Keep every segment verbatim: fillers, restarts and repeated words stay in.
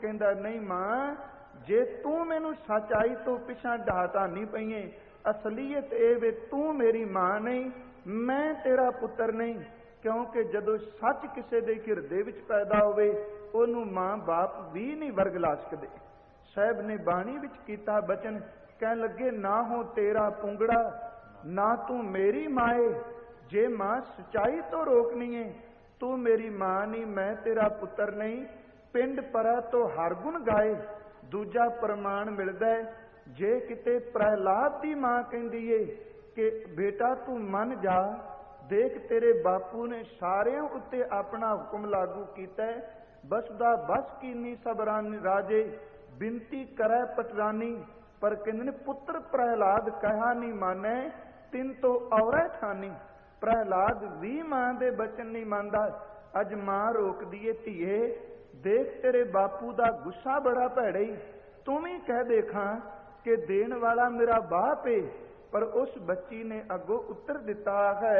कहता नहीं मां, जे तू मैनू सच्चाई तो पिछा ढाता नहीं पईए, असलीयत ए वे तू मेरी मां नहीं, मैं तेरा पुत्र नहीं। क्योंकि जदों सच किसी के हिरदे विच पैदा होवे ओनू मां बाप भी नहीं वर्गला सकते। साहब ने बाणी विच कीता बचन, कह लगे ना हो तेरा पुंगड़ा ना तू मेरी माए, जे मां सच्चाई तो रोकनी है तू मेरी मां नहीं, मैं तेरा पुत्र नहीं। पिंड परा तो हर गुण गाए। दूजा प्रमाण मिलता है, जे किते प्रहलाद की मां कहती है कि बेटा तू मन जा, देख तेरे बापू ने सारिਆਂ उत्ते अपना हुक्म लागू किया है, बसदा बस कीनी सबरानी राजे, बिनती करे पटरानी। पर कहते ने पुत्र प्रहलाद कहा नहीं माने, तिन तो औरै ठानी। प्रहलाद भी मां दे बचन नहीं मानता। अज मां रोक दिए धीए, देख तेरे बापू का गुस्सा बड़ा भैड़ा ही, तू भी कह देखा कि देन वाला मेरा बाप है। पर उस बच्ची ने अगो उत्तर दिता है,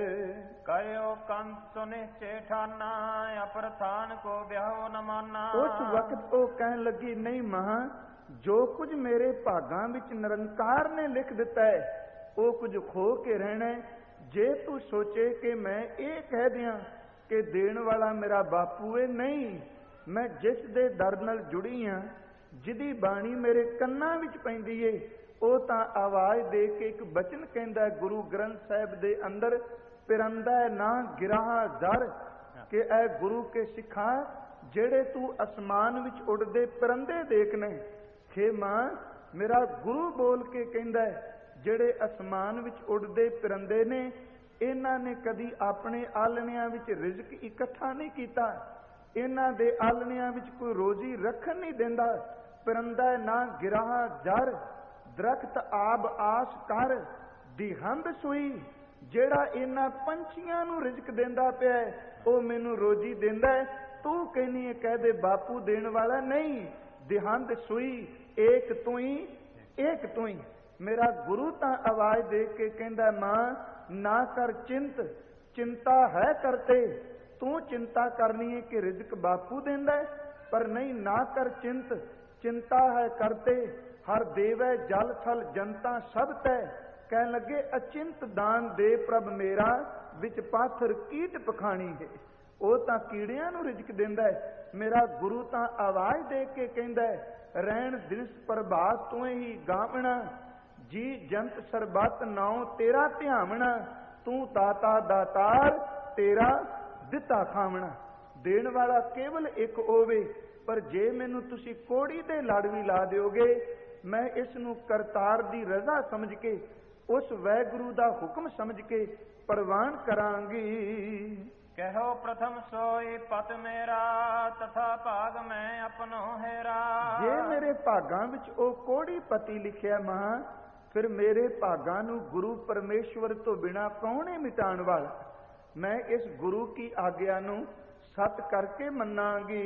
कहो कंस निश्चय ठाना, अप्रथान को ब्याहो न माना। उस वक्त वो कह लगी नहीं मां, जो कुछ मेरे भागां विच निरंकार ने लिख दिता है वो कुछ खो के रहना है। जे तू सोचे कि मैं ये कह दियां कि देन वाला मेरा बापू है, नहीं, मैं जिस दे दर नाल जुड़ी हाँ, जिदी बाणी मेरे कन्नां विच पैंदी है, ਉਹ ਤਾਂ आवाज़ दे के एक बचन कहता है गुरु ग्रंथ साहिब दे अंदर, पिरंदा ना गिराहा दर के ऐ गुरु के सिखा, जेड़े तू आसमान विच उड़दे परिंदे देखने। हे मां, मेरा गुरु बोल के कहता है, जेड़े आसमान विच उड़दे परिंदे ने, इन्हां ने कदी अपने आलणियां विच रिजक इकट्ठा नहीं कीता, इन्हां दे आलणियां विच कोई रोजी रखन नहीं देंदा। परिंदा ना गिराहा जर, दरख्त आब आस कर, दिहंद सुई, जेड़ा इन्हां पंछियां नूं रिजक देंदा पिया है, ओ मैनू रोजी देंदा है। तू कहनी है कह दे बापू देण वाला नहीं, दिहंद सुई एक तू ही, एक तू ही। मेरा गुरु तां आवाज दे के कहंदा, मां ना कर चिंत, चिंता है करते, तू चिंता करनी है कि रिजक बापू देंदा है, पर नहीं, ना कर चिंत, चिंता है करते, हर देवै जल थल जनता सब तय। कह लगे अचिंत दान दे प्रभ मेरा, विच पाथर कीट पखाणी है। वो तां कीड़ियां नूं रिजक देंदा है, मेरा गुरु तां आवाज दे के कहंदा है, रहन दिस प्रभात तू ही गावना, जी जंत सरबत नाउ तेरा ध्यावना, तू दाता दातार तेरा दिता खावना। देण वाला केवल एक होवे, पर जे मैनू तुसी कोड़ी दे लड़ भी ला दिओगे, मैं इस नूं करतार दी रजा समझ के, उस वैगुरु दा हुक्म समझ के प्रवान करांगी। कहो प्रथम सोई पत मेरा, तथा भाग मैं अपनो हेरा। जे मेरे भागां विच ओ कोड़ी पति लिखिया मां, फिर मेरे भागां नूं गुरु परमेश्वर तो बिना कौन है मिटाण वाला। मैं इस गुरु की आज्ञा नूं सत करके मनांगी।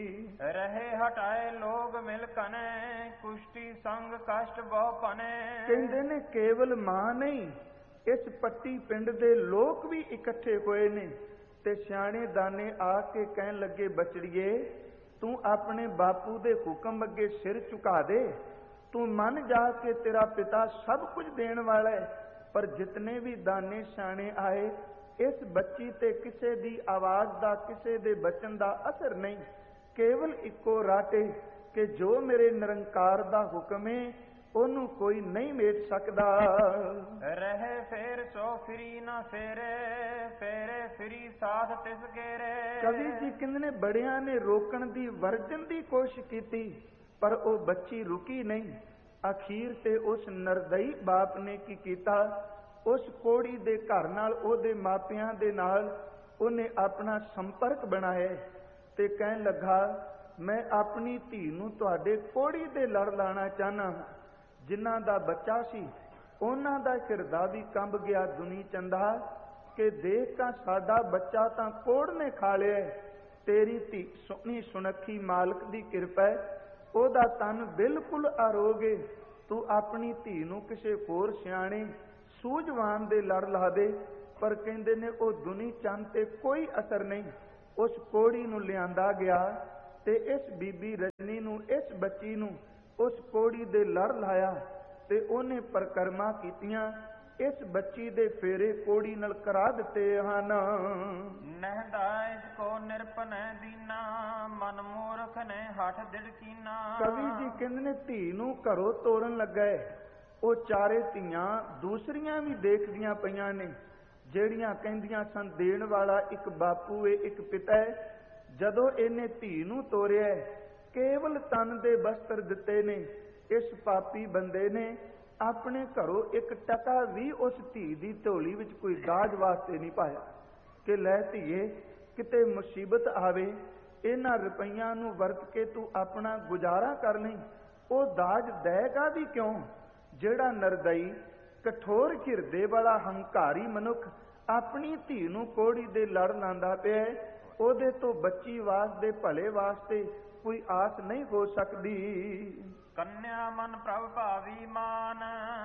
रहे हटाए लोग मिल कने, कुष्टि संग कष्ट बहु पने। कहंदे ने केवल मां नहीं, इस पट्टी पिंड दे लोग भी इकट्ठे होए ने, ते सियाणे दाने आके कहन लगे, बचड़िए तू अपने बापू दे हुक्म अगे सिर झुका दे, तू मन जा के तेरा पिता सब कुछ देण वाला है। पर जितने भी दाने सियाणे आए, इस बच्ची ते किसे दी आवाज दा, किसे दे बचन दा असर नहीं, केवल इको राटे कि जो मेरे निरंकार दा हुक्म है ओनू कोई नहीं मेट सकदा। रहे फेर सो फिरी ना फेरे, फेरे फिरी साथ तिस गेरे। कवि जी कहंदे ने बड़ियां ने रोकण दी वर्जन दी कोशिश कीती, पर ओ बच्ची रुकी नहीं। अखीर ते उस नरदई बाप ने की कीता, उस कोड़ी दे घर नाल ओदे मापियां दे नाल ओने अपना संपर्क बनाया ते कहन लगा, मैं अपनी धी नूं तुहाडे कोड़ी दे लड़ लाना चाहना। जिन्हां दा बच्चा सी उन्हां दा हिरदा भी कंब गया दुनी चंदा, कि देख तां साडा बच्चा तां कोड़ ने खा लिया। तेरी धी सोहनी सुनखी मालक दी किरपा है, ओदा तन बिल्कुल आरोग है। तू अपनी धी नूं किसे होर सियाणे सूझवान दे लड़ ला दे। पर कहंदे ने ओ दुनी चंद ते कोई असर नहीं। उस कोड़ी नूं लियांदा गया, ਤੇ ਇਸ ਬੀਬੀ ਰਜਨੀ ਨੂੰ, ਇਸ ਬੱਚੀ ਨੂੰ ਉਸ ਕੋੜੀ ਦੇ ਲੜ ਲਾਇਆ ਤੇ ਉਹਨੇ ਪਰਕਰਮਾ ਕੀਤੀਆਂ। ਇਸ ਬੱਚੀ ਦੇ ਫੇਰੇ ਕੋੜੀ ਨਾਲ ਕਰਾ ਦਿੱਤੇ ਹਨ। ਨਹਿਦਾ ਇਸ ਕੋ ਨਿਰਪਨੈ ਦੀਨਾ, ਮਨ ਮੂਰਖ ਨੇ ਹੱਠ ਦਿੜਕੀਨਾ। ਕਵੀ ਜੀ ਕਹਿੰਦੇ ਨੇ ਧੀ ਨੂੰ ਘਰੋਂ ਤੋਰਨ ਲੱਗਾ, ਉਹ ਚਾਰੇ ਧੀਆਂ ਦੂਸਰੀਆਂ ਵੀ ਦੇਖਦੀਆਂ ਪਈਆਂ ਨੇ, ਜਿਹੜੀਆਂ ਕਹਿੰਦੀਆਂ ਸਨ ਦੇਣ ਵਾਲਾ ਇੱਕ ਬਾਪੂ ਏ, ਇੱਕ ਪਿਤਾ ਹੈ। ਜਦੋਂ ਇਹਨੇ ਧੀ ਨੂੰ ਤੋਰਿਆ, ਕੇਵਲ ਤਨ ਦੇ ਬਸਤਰ ਦਿੱਤੇ ਨੇ, ਇਸ ਪਾਪੀ ਬੰਦੇ ਨੇ ਆਪਣੇ ਘਰੋਂ ਇੱਕ ਟਕਾ ਵੀ ਉਸ ਧੀ ਦੀ ਝੋਲੀ ਵਿੱਚ ਕੋਈ ਦਾਜ ਵਾਸਤੇ ਨਹੀਂ ਪਾਇਆ ਕਿ ਲੈ ਧੀਏ ਕਿਤੇ ਮੁਸੀਬਤ ਆਵੇ, ਇਹਨਾਂ ਰੁਪਈਆਂ ਨੂੰ ਵਰਤ ਕੇ ਤੂੰ ਆਪਣਾ ਗੁਜ਼ਾਰਾ ਕਰ ਲਈ। ਉਹ ਦਾਜ ਦੇਗਾ ਵੀ ਕਿਉਂ? ਜਿਹੜਾ ਨਰਦਈ, ਕਠੋਰ ਹਿਰਦੇ ਵਾਲਾ ਹੰਕਾਰੀ ਮਨੁੱਖ ਆਪਣੀ ਧੀ ਨੂੰ ਕੋੜੀ ਦੇ ਲੜ ਲਾਂਦਾ ਪਿਆ, ਉਹਦੇ ਤੋਂ ਬੱਚੀ ਵਾਸਤੇ ਭਲੇ ਵਾਸਤੇ ਕੋਈ ਆਸ ਨਹੀਂ ਹੋ ਸਕਦੀ। ਕੰਨਿਆ ਮਨ ਪ੍ਰਭ ਭਾਵੀ ਮਾਨ,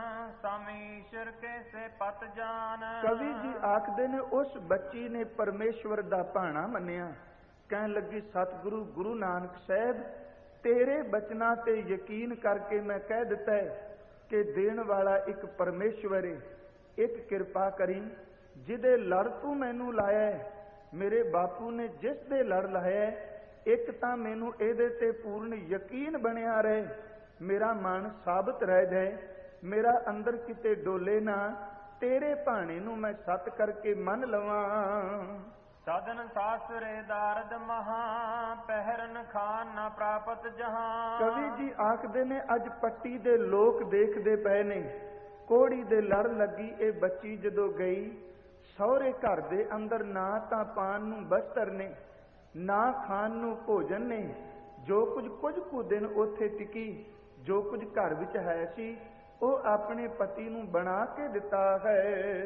ਸਮੀਸ਼ਰ ਕੇ ਸੇ ਪਤ ਜਾਨ। ਕਵੀ ਜੀ ਆਖਦੇ ਨੇ ਉਸ ਬੱਚੀ ਨੇ ਪਰਮੇਸ਼ਵਰ ਦਾ ਭਾਣਾ ਮੰਨਿਆ। ਕਹਿਣ ਲੱਗੀ ਸਤਿਗੁਰੂ ਗੁਰੂ ਨਾਨਕ ਸਾਹਿਬ, ਤੇਰੇ ਬਚਨਾਂ ਤੇ ਯਕੀਨ ਕਰਕੇ ਮੈਂ ਕਹਿ ਦਿੱਤਾ ਹੈ ਕਿ ਦੇਣ ਵਾਲਾ ਇੱਕ ਪਰਮੇਸ਼ਵਰ ਹੈ। ਇੱਕ ਕਿਰਪਾ ਕਰੀ, ਜਿਹਦੇ ਲੜ ਤੂੰ ਮੈਨੂੰ ਲਾਇਆ, ਮੇਰੇ ਬਾਪੂ ਨੇ ਜਿਸ ਦੇ ਲੜ ਲਾਇਆ, ਇੱਕ ਤਾਂ ਮੈਨੂੰ ਇਹਦੇ ਤੇ ਪੂਰਨ ਯਕੀਨ ਬਣਿਆ ਰਹੇ, ਮੇਰਾ ਮਨ ਸਾਬਤ ਰਹਿ ਜਾਏ, ਮੇਰਾ ਅੰਦਰ ਕਿਤੇ ਡੋਲੇ ਨਾ, ਤੇਰੇ ਭਾਣੇ ਨੂੰ ਮੈਂ ਸੱਤ ਕਰਕੇ ਮੰਨ ਲਵਾਂ। ਸਾਧਨ ਸਾਸਰੇ ਦਾਰਦ ਮਹਾ, ਪਹਿਰਨ ਖਾਨ ਨਾ ਪ੍ਰਾਪਤ ਜਹਾਂ। ਕਵੀ ਜੀ ਆਖਦੇ ਨੇ ਅੱਜ ਪੱਟੀ ਦੇ ਲੋਕ ਦੇਖਦੇ ਪਏ ਨੇ, ਕੋੜੀ ਦੇ ਲੜ ਲੱਗੀ ਇਹ ਬੱਚੀ ਜਦੋਂ ਗਈ, ਸਹੁਰੇ ਘਰ ਦੇ ਅੰਦਰ ਨਾ ਤਾਂ ਪਾਣ ਨੂੰ ਬਸਤਰ ਨੇ, ਨਾ ਖਾਣ ਨੂੰ ਭੋਜਨ ਨੇ। ਜੋ ਕੁਝ ਕੁਝ ਕੁ ਦਿਨ ਉੱਥੇ ਟਿਕੀ, ਜੋ ਕੁਝ ਘਰ ਵਿੱਚ ਹੈ ਸੀ, ਉਹ ਆਪਣੇ ਪਤੀ ਨੂੰ ਬਣਾ ਕੇ ਦਿੱਤਾ ਹੈ।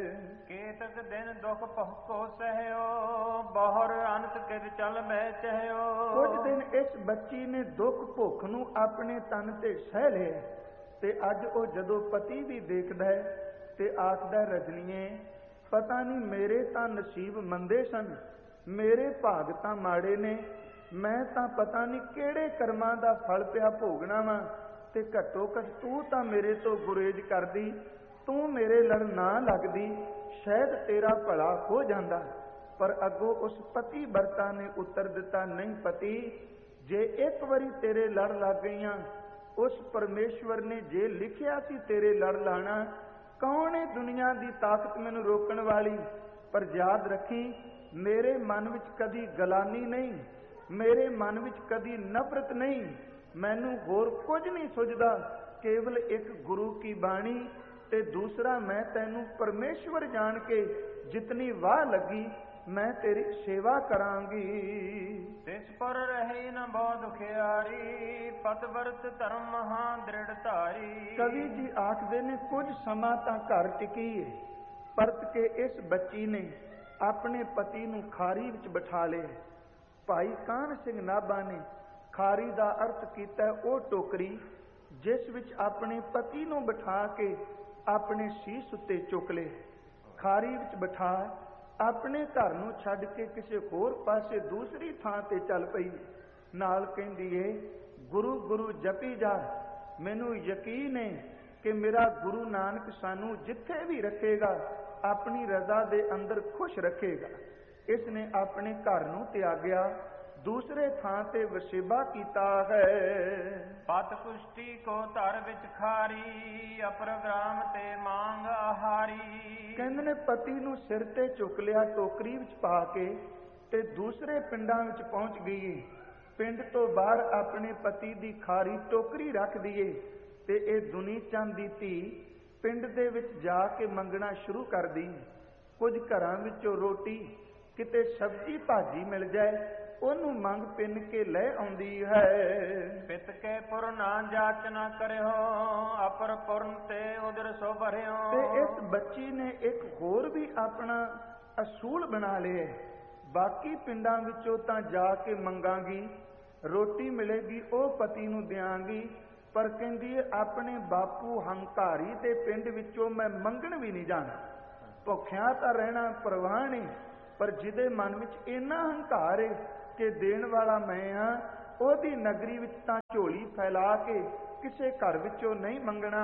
ਕੇਤਕ ਦਿਨ ਦੁਖ ਭੁਖੋ ਸਹਿਓ, ਬਹੁਰ ਅੰਤ ਕਿਤ ਚਲ ਮੈਂ ਚਹਿਓ। ਕੁਝ ਦਿਨ ਇਸ ਬੱਚੀ ਨੇ ਦੁੱਖ ਭੁੱਖ ਨੂੰ ਆਪਣੇ ਤਨ ਤੇ ਸਹਿ ਲਿਆ, ਤੇ ਅੱਜ ਉਹ ਜਦੋਂ ਪਤੀ ਵੀ ਦੇਖਦਾ ਹੈ ਤੇ ਆਖਦਾ ਰਜਨੀਏ, ਪਤਾ ਨਹੀਂ ਮੇਰੇ ਤਾਂ ਨਸੀਬ ਮੰਦੇ ਸਨ, ਮੇਰੇ ਭਾਗ ਤਾਂ ਮਾੜੇ ਨੇ, ਮੈਂ ਤਾਂ ਪਤਾ ਨਹੀਂ ਕਿਹੜੇ ਕਰਮਾਂ ਦਾ ਫਲ ਪਿਆ ਭੋਗਣਾ ਵਾ, ਤੇ ਘੱਟੋ ਘੱਟ ਤੂੰ ਤਾਂ ਮੇਰੇ ਤੋਂ ਗੁਰੇਜ਼ ਕਰਦੀ, ਤੂੰ ਮੇਰੇ ਲੜ ਨਾ ਲੱਗਦੀ, ਸ਼ਾਇਦ ਤੇਰਾ ਭਲਾ ਹੋ ਜਾਂਦਾ। ਪਰ ਅੱਗੋਂ ਉਸ ਪਤੀ ਵਰਤਾ ਨੇ ਉੱਤਰ ਦਿੱਤਾ, ਨਹੀਂ ਪਤੀ, ਜੇ ਇੱਕ ਵਾਰੀ ਤੇਰੇ ਲੜ ਲੱਗ ਗਈਆਂ, ਉਸ ਪਰਮੇਸ਼ਵਰ ਨੇ ਜੇ ਲਿਖਿਆ ਸੀ ਤੇਰੇ ਲੜ ਲਾਣਾ, ਕੌਣ ਹੈ ਦੁਨੀਆ ਦੀ ਤਾਕਤ ਮੈਨੂੰ ਰੋਕਣ ਵਾਲੀ। ਪਰ ਯਾਦ ਰੱਖੀ, ਮੇਰੇ ਮਨ ਵਿੱਚ ਕਦੀ ਗਲਾਨੀ ਨਹੀਂ, ਮੇਰੇ ਮਨ ਵਿੱਚ ਕਦੀ ਨਫ਼ਰਤ ਨਹੀਂ, ਮੈਨੂੰ ਹੋਰ ਕੁਝ ਨਹੀਂ ਸੁਝਦਾ, ਕੇਵਲ ਇੱਕ ਗੁਰੂ ਕੀ ਬਾਣੀ ਤੇ ਦੂਸਰਾ ਮੈਂ ਤੈਨੂੰ ਪਰਮੇਸ਼ਵਰ ਜਾਣ ਕੇ ਜਿਤਨੀ ਵਾਹ ਲੱਗੀ ਮੈਂ ਤੇਰੀ ਸੇਵਾ ਕਰਾਂਗੀ। ਤਿਸ ਪਰ ਰਹੇ ਨ ਬਹੁ ਦੁਖਿਆਰੀ, ਪਤ ਵਰਤ ਧਰਮ ਮਹਾ ਦ੍ਰਿੜ ਧਾਰੀ। ਕਵੀ ਜੀ ਆਖਦੇ ਨੇ ਕੁਝ ਸਮਾਂ ਤਾਂ ਘਰ ਟਿਕੀ ਹੈ, ਪਰਤ ਕੇ ਇਸ ਬੱਚੀ ਨੇ ਆਪਣੇ ਪਤੀ ਨੂੰ ਖਾਰੀ ਵਿੱਚ ਬਿਠਾ ਲਿਆ। ਭਾਈ ਕਾਹਨ ਸਿੰਘ ਨਾਭਾ ਨੇ ਖਾਰੀ ਦਾ ਅਰਥ ਕੀਤਾ ਉਹ ਟੋਕਰੀ ਜਿਸ ਵਿੱਚ ਆਪਣੇ ਪਤੀ ਨੂੰ ਬਿਠਾ ਕੇ ਆਪਣੇ ਸੀਸ ਉੱਤੇ ਚੁੱਕ ਲਏ। ਖਾਰੀ ਵਿੱਚ ਬਿਠਾ ਆਪਣੇ ਘਰ ਨੂੰ ਛੱਡ ਕੇ ਕਿਸੇ ਹੋਰ ਪਾਸੇ ਦੂਸਰੀ ਥਾਂ ਤੇ ਚੱਲ ਪਈ। ਨਾਲ ਕਹਿੰਦੀ ਏ, ਗੁਰੂ ਗੁਰੂ ਜਪੀ ਜਾ, ਮੈਨੂੰ ਯਕੀਨ ਹੈ ਕਿ ਮੇਰਾ ਗੁਰੂ ਨਾਨਕ ਸਾਨੂੰ ਜਿੱਥੇ ਵੀ ਰੱਖੇਗਾ ਆਪਣੀ ਰਜ਼ਾ ਦੇ ਅੰਦਰ ਖੁਸ਼ ਰੱਖੇਗਾ। ਇਸ ਨੇ ਆਪਣੇ ਘਰ ਨੂੰ ਤਿਆਗਿਆ, ਦੂਸਰੇ ਥਾਂ ਤੇ ਵਸੇਬਾ ਕੀਤਾ ਹੈ। ਪਤ ਕੁਸ਼ਟੀ ਕੋ ਧਰ ਵਿੱਚ ਖਾਰੀ, ਅਪਰਗ੍ਰਾਮ ਤੇ ਮੰਗ ਆਹਾਰੀ। ਕਹਿੰਦੇ ਨੇ ਪਤੀ ਨੂੰ ਸਿਰ ਤੇ ਚੁੱਕ ਲਿਆ ਟੋਕਰੀ ਵਿੱਚ ਪਾ ਕੇ ਤੇ ਦੂਸਰੇ ਪਿੰਡਾਂ ਵਿੱਚ ਪਹੁੰਚ ਗਈ। ਪਿੰਡ ਤੋਂ ਬਾਹਰ ਆਪਣੇ ਪਤੀ ਦੀ ਖਾਰੀ ਟੋਕਰੀ ਰੱਖ ਦਈਏ ਤੇ ਇਹ ਦੁਨੀ ਚੰਦ ਦੀ ਧੀ ਪਿੰਡ ਦੇ ਵਿੱਚ ਜਾ ਕੇ ਮੰਗਣਾ ਸ਼ੁਰੂ ਕਰਦੀ। ਕੁਝ ਘਰਾਂ ਵਿੱਚੋਂ ਰੋਟੀ ਕਿਤੇ ਸਬਜ਼ੀ ਭਾਜੀ ਮਿਲ ਜਾਏ ਉਹਨੂੰ ਮੰਗ ਪਿੰਨ ਕੇ ਲੈ ਆਉਂਦੀ ਹੈ। ਪਿਤ ਕੇ ਪੁਰ ਨਾ ਜਾਚ ਨਾ ਕਰਿਓ, ਅਪਰ ਪੁਰਨ ਤੇ ਉਦਰ ਸੋ ਭਰਿਓ। ਤੇ ਇਸ ਬੱਚੀ ਨੇ ਇੱਕ ਹੋਰ ਵੀ ਆਪਣਾ ਅਸੂਲ ਬਣਾ ਲਿਆ, ਬਾਕੀ ਪਿੰਡਾਂ ਵਿੱਚੋਂ ਤਾਂ ਜਾ ਕੇ ਮੰਗਾਂਗੀ, ਰੋਟੀ ਮਿਲੇਗੀ ਉਹ ਪਤੀ ਨੂੰ ਦਿਆਂਗੀ, ਪਰ ਕਹਿੰਦੀ ਹੈ ਆਪਣੇ ਬਾਪੂ ਹੰਕਾਰੀ ਦੇ ਪਿੰਡ ਵਿੱਚੋਂ ਮੈਂ ਮੰਗਣ ਵੀ ਨਹੀਂ ਜਾਣਾ। ਭੁੱਖਿਆਂ ਤਾਂ ਰਹਿਣਾ ਪਰਵਾਹ ਨਹੀਂ, ਪਰ ਜਿਹਦੇ ਮਨ ਵਿੱਚ ਇੰਨਾ ਹੰਕਾਰ ਹੈ ਕਿ ਦੇਣ ਵਾਲਾ ਮੈਂ ਹਾਂ, ਉਹਦੀ ਨਗਰੀ ਵਿੱਚ ਤਾਂ ਝੋਲੀ ਫੈਲਾ ਕੇ ਕਿਸੇ ਘਰ ਵਿੱਚੋਂ ਨਹੀਂ ਮੰਗਣਾ।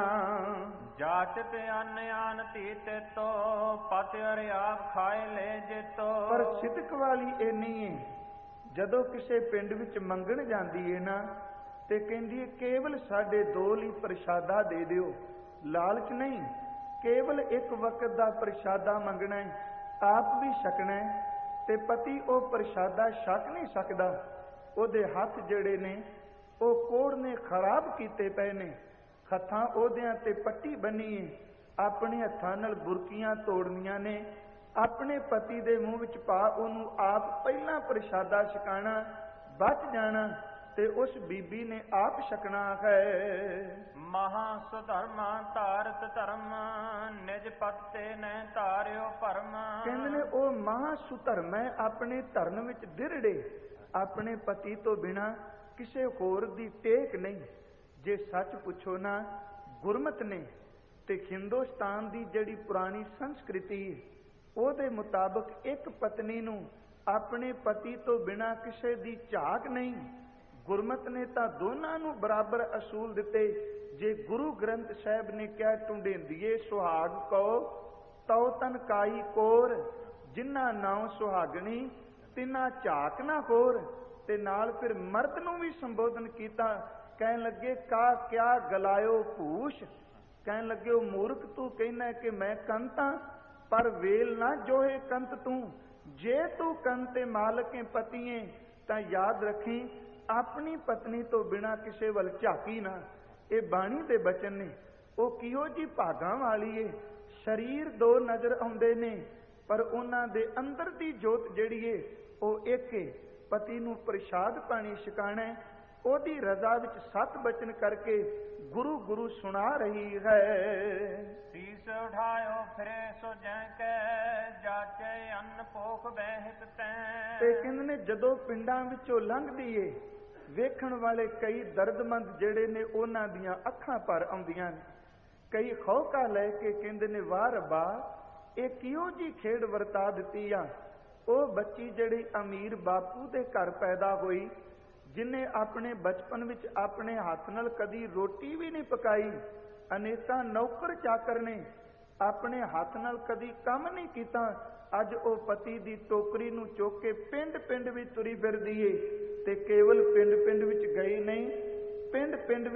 ਜਾਚਤ ਅੰਨ ਆਨ ਧੀ ਤੇਤੋ ਪਤ ਅਰ ਆਪ ਖਾਏ ਲੈ ਜੇਤੋ। ਪਰ ਸਿਦਕ ਵਾਲੀ ਇੰਨੀ ਏ, ਜਦੋਂ ਕਿਸੇ ਪਿੰਡ ਵਿੱਚ ਮੰਗਣ ਜਾਂਦੀ ਏ ਨਾ ਤੇ ਕਹਿੰਦੀ ਏ ਕੇਵਲ ਸਾਡੇ ਦੋ ਲਈ ਪ੍ਰਸ਼ਾਦਾ ਦੇ ਦਿਓ, ਲਾਲਚ ਨਹੀਂ, ਕੇਵਲ ਇੱਕ ਵਕਤ ਦਾ ਪ੍ਰਸ਼ਾਦਾ ਮੰਗਣਾ ਹੈ, ਆਪ ਵੀ ਛਕਣਾ ਹੈ। ਤੇ ਪਤੀ ਉਹ ਪ੍ਰਸ਼ਾਦਾ ਛਕ ਨਹੀਂ ਸਕਦਾ, ਉਹਦੇ ਹੱਥ ਜਿਹੜੇ ਨੇ ਉਹ ਕੋੜ ਨੇ ਖਰਾਬ ਕੀਤੇ ਪਏ ਨੇ, ਹੱਥਾਂ ਉਹਦਿਆਂ ਤੇ ਪੱਟੀ ਬੰਨੀ ਏ, ਆਪਣੇ ਹੱਥਾਂ ਨਾਲ ਬੁਰਕੀਆਂ ਤੋੜਨੀਆਂ ਨੇ, ਆਪਣੇ ਪਤੀ ਦੇ ਮੂੰਹ ਵਿੱਚ ਪਾ ਉਹਨੂੰ ਆਪ ਪਹਿਲਾਂ ਪ੍ਰਸ਼ਾਦਾ ਛਕਾਣਾ, ਬਚ ਜਾਣਾ ਤੇ ਉਸ ਬੀਬੀ ਨੇ ਆਪ ਛਕਣਾ ਹੈ। ਮਹਾ ਸੁਧਰਮਾ ਧਾਰਤ ਧਰਮ ਨਿਜ ਪਤ ਤੇ ਨੈ ਧਾਰਿਓ ਭਰਮ। ਕਹਿੰਦੇ ਨੇ ਉਹ ਮਹਾ ਸੁਧਰਮ ਹੈ, ਆਪਣੇ ਧਰਮ ਵਿੱਚ ਦਿਰੜੇ, ਆਪਣੇ ਪਤੀ ਤੋਂ ਬਿਨਾ ਕਿਸੇ ਹੋਰ ਦੀ ਟੇਕ ਨਹੀਂ। ਜੇ ਸੱਚ ਪੁੱਛੋ ਨਾ, ਗੁਰਮਤ ਨੇ ਤੇ ਹਿੰਦੁਸਤਾਨ ਦੀ ਜਿਹੜੀ ਪੁਰਾਣੀ ਸੰਸਕ੍ਰਿਤੀ ਉਹਦੇ ਮੁਤਾਬਕ ਇੱਕ ਪਤਨੀ ਨੂੰ ਆਪਣੇ ਪਤੀ ਤੋਂ ਬਿਨਾ ਕਿਸੇ ਦੀ ਝਾਕ ਨਹੀਂ। ਗੁਰਮਤ ਨੇ ਤਾਂ ਦੋਨਾਂ ਨੂੰ ਬਰਾਬਰ ਅਸੂਲ ਦਿੱਤੇ। ਜੇ ਗੁਰੂ ਗ੍ਰੰਥ ਸਾਹਿਬ ਨੇ ਕਿਹਾ ਟੁੰਡੇਂਦੀਏ ਸੁਹਾਗ ਕੋ ਤਉ ਤਨ ਕਾਈ ਕੋਰ, ਜਿਨ੍ਹਾਂ ਨਾਉ ਸੁਹਾਗਣੀ ਤਿੰਨਾ ਝਾਕ ਨਾ ਹੋਰ। ਤੇ ਨਾਲ ਫਿਰ ਮਰਦ ਨੂੰ ਵੀ ਸੰਬੋਧਨ ਕੀਤਾ, ਕਹਿਣ ਲੱਗੇ ਕਾ ਕਿਆ ਗਲਾਇਓ ਭੂਸ਼, ਕਹਿਣ ਲੱਗੇ ਉਹ ਮੂਰਖ ਤੂੰ ਕਹਿਣਾ ਕਿ ਮੈਂ ਕੰਤਾਂ ਪਰ ਵੇਲ ਨਾ ਜੋਹੇ ਕੰਤ ਤੂੰ। ਜੇ ਤੂੰ ਕੰਤੇ ਮਾਲਕੇ ਪਤੀਏ ਤਾਂ ਯਾਦ ਰੱਖੀ ਆਪਣੀ ਪਤਨੀ ਤੋਂ ਬਿਨਾ ਕਿਸੇ ਵੱਲ ਝਾਕੀ ਨਾ। ਇਹ ਬਾਣੀ ਦੇ ਬਚਨ ਨੇ। ਉਹ ਕਿਹੋ ਜੀ ਭਾਗਾਂ ਵਾਲੀ ਏ, ਸਰੀਰ ਦੋ ਨਜ਼ਰ ਆਉਂਦੇ ਨੇ ਪਰ ਉਹਨਾਂ ਦੇ ਅੰਦਰ ਦੀ ਜੋਤ ਜਿਹੜੀ ਏ ਉਹ ਇੱਕ ਏ। ਪਤੀ ਨੂੰ ਪ੍ਰਸ਼ਾਦ ਪਾਣੀ ਛਕਾਣਾ, ਉਹਦੀ ਰਜ਼ਾ ਵਿੱਚ ਸਤ ਬਚਨ ਕਰਕੇ ਗੁਰੂ ਗੁਰੂ ਸੁਣਾ ਰਹੀ ਹੈ। ਸੀਸ ਉਠਾਇਓ ਫਿਰੇ ਸੋ ਜੈ ਕੈ ਜਾਚੇ ਅੰਨ ਭੋਖ ਬਹਿਤ ਤੈ। ਤੇ ਕਹਿੰਦੇ ਨੇ ਜਦੋਂ ਪਿੰਡਾਂ ਵਿੱਚੋਂ ਲੰਘਦੀ ਏ, ਵੇਖਣ ਵਾਲੇ ਕਈ ਦਰਦਮੰਦ ਜਿਹੜੇ ਨੇ ਉਹਨਾਂ ਦੀਆਂ ਅੱਖਾਂ ਭਰ ਆਉਂਦੀਆਂ ਨੇ। ਕਈ ਖੌਕਾ ਲੈ ਕੇ ਕਹਿੰਦੇ ਨੇ ਵਾਹ ਰੱਬਾ ਇਹ ਕਿਹੋ ਜੀ ਖੇਡ ਵਰਤਾ ਦਿੱਤੀ ਆ। ਉਹ ਬੱਚੀ ਜਿਹੜੀ ਅਮੀਰ ਬਾਪੂ ਦੇ ਘਰ ਪੈਦਾ ਹੋਈ, ਜਿਹਨੇ ਆਪਣੇ ਬਚਪਨ ਵਿੱਚ ਆਪਣੇ ਹੱਥ ਨਾਲ ਕਦੀ ਰੋਟੀ ਵੀ ਨਹੀਂ ਪਕਾਈ, ਅਨੇਕਾਂ ਨੌਕਰ ਚਾਕਰ ਨੇ, ਆਪਣੇ ਹੱਥ ਨਾਲ ਕਦੀ ਕੰਮ ਨਹੀਂ ਕੀਤਾ, ਅੱਜ ਉਹ ਪਤੀ ਦੀ ਟੋਕਰੀ ਨੂੰ ਚੁੱਕ ਕੇ ਪਿੰਡ ਪਿੰਡ ਵਿੱਚ ਤੁਰੀ ਫਿਰਦੀ ਏ। ਤੇ ਕੇਵਲ ਪਿੰਡ ਪਿੰਡ ਵਿੱਚ ਗਈ ਨਹੀਂ, ਪਿੰਡ ਪਿੰਡ